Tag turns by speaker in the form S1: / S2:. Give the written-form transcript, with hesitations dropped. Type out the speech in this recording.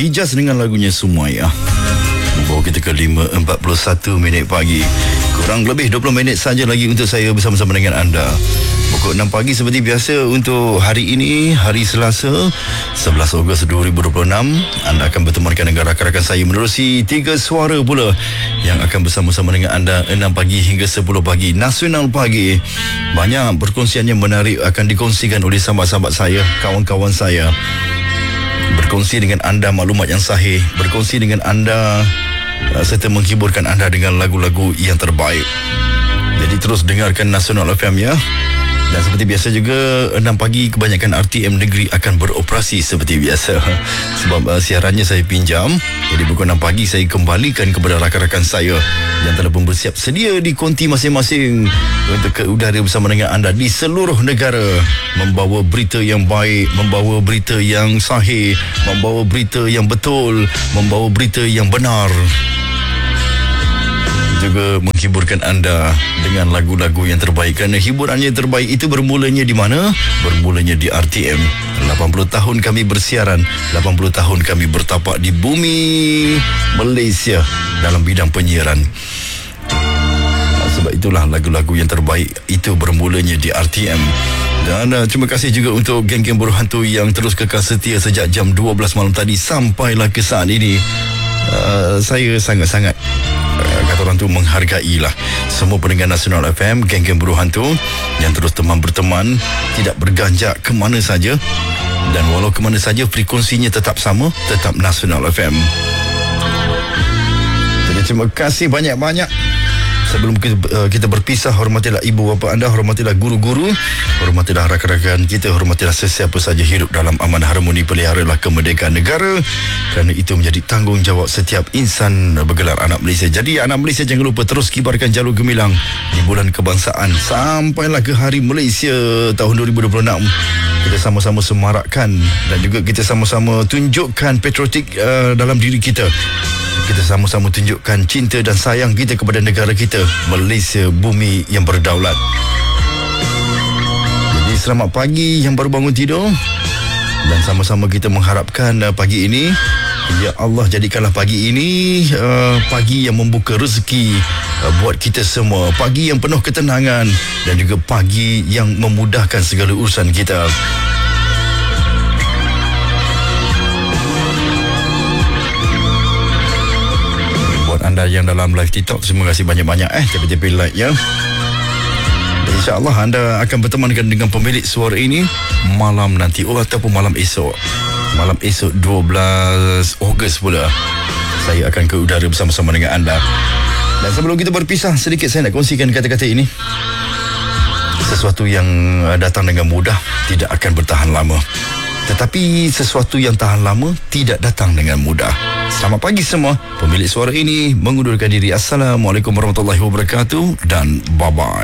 S1: Hijaz dengan lagunya Sumaya membawa kita ke 5.41 pagi. Kurang lebih 20 minit saja lagi untuk saya bersama-sama dengan anda. Pukul 6 pagi seperti biasa untuk hari ini, hari Selasa 11 Ogos 2026. Anda akan bertemankan dengan rakan-rakan saya menerusi 3 suara pula yang akan bersama-sama dengan anda 6 pagi hingga 10 pagi. Nasional pagi. Banyak perkongsian yang menarik akan dikongsikan oleh sahabat-sahabat saya, kawan-kawan saya. Berkongsi dengan anda maklumat yang sahih, berkongsi dengan anda serta menghiburkan anda dengan lagu-lagu yang terbaik. Jadi terus dengarkan Nasional FM ya. Dan seperti biasa juga 6 pagi kebanyakan RTM negeri akan beroperasi seperti biasa. Sebab siarannya saya pinjam. Jadi pukul 6 pagi saya kembalikan kepada rakan-rakan saya yang telah pun bersiap sedia di konti masing-masing untuk ke udara bersama dengan anda di seluruh negara, membawa berita yang baik, membawa berita yang sahih, membawa berita yang betul, membawa berita yang benar, juga menghiburkan anda dengan lagu-lagu yang terbaik. Kerana hiburan yang terbaik itu bermulanya di mana? Bermulanya di RTM. 80 tahun kami bersiaran, 80 tahun kami bertapak di bumi Malaysia dalam bidang penyiaran. Sebab itulah lagu-lagu yang terbaik itu bermulanya di RTM. Dan terima kasih juga untuk geng-geng buruh hantu yang terus kekal setia sejak jam 12 malam tadi sampailah ke saat ini. Saya sangat-sangat kata orang tu menghargailah semua pendengar Nasional FM, geng-geng buruh hantu yang terus berteman, tidak berganjak ke mana saja, dan walau ke mana saja frekuensinya tetap sama, tetap Nasional FM. Jadi terima kasih banyak-banyak. Sebelum kita berpisah, hormatilah ibu bapa anda, hormatilah guru-guru, hormatilah rakan-rakan kita, hormatilah sesiapa saja hidup dalam aman harmoni, peliharalah kemerdekaan negara, kerana itu menjadi tanggungjawab setiap insan bergelar anak Malaysia. Jadi anak Malaysia jangan lupa terus kibarkan jalur gemilang di bulan kebangsaan sampailah ke Hari Malaysia tahun 2026. Kita sama-sama semarakkan dan juga kita sama-sama tunjukkan patriotik dalam diri kita. Kita sama-sama tunjukkan cinta dan sayang kita kepada negara kita, Malaysia, bumi yang berdaulat. Jadi selamat pagi yang baru bangun tidur. Dan sama-sama kita mengharapkan pagi ini, ya Allah, jadikanlah pagi ini pagi yang membuka rezeki buat kita semua. Pagi yang penuh ketenangan dan juga pagi yang memudahkan segala urusan kita. Anda yang dalam live TikTok, terima kasih banyak-banyak tepi-tepi like ya. InsyaAllah anda akan bertemankan dengan pemilik suara ini malam nanti ataupun malam esok. Malam esok 12 Ogos pula saya akan ke udara bersama-sama dengan anda. Dan sebelum kita berpisah, sedikit saya nak kongsikan kata-kata ini. Sesuatu yang datang dengan mudah tidak akan bertahan lama, tetapi sesuatu yang tahan lama tidak datang dengan mudah. Selamat pagi semua. Pemilik suara ini mengundurkan diri. Assalamualaikum warahmatullahi wabarakatuh dan bye-bye.